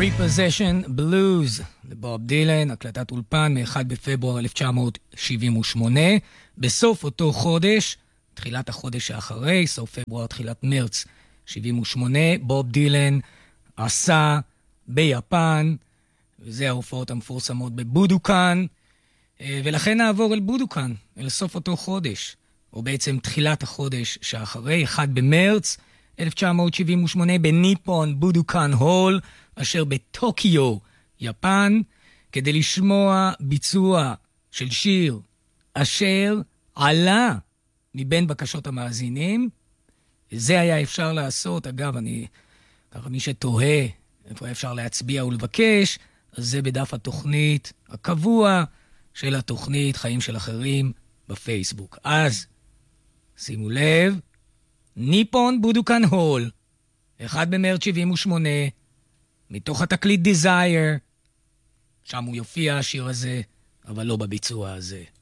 Repossession Blues לבוב דילן, הקלטת אולפן מ-1 בפברואר 1978. בסוף אותו חודש, תחילת החודש האחרי, סוף פברואר, תחילת מרץ 78, בוב דילן עשה ביפן, וזה ההופעות המפורסמות בבודוקן, ולכן נעבור אל בודוקן, אל סוף אותו חודש, או בעצם תחילת החודש שאחרי, 1 במרץ 1978, בניפון בודוקן הול, אשר בטוקיו, יפן, כדי לשמוע ביצוע של שיר אשר עלה מבין בקשות המאזינים. זה היה אפשר לעשות. אגב, ככה מי שתוהה איפה אפשר להצביע ולבקש, אז זה בדף התוכנית הקבוע של התוכנית חיים של אחרים בפייסבוק. אז שימו לב, ניפון בודוקן הול, 1 במרץ 78, מתוך התקליט Desire, שם הוא יופיע השיר הזה, אבל לא בביצוע הזה.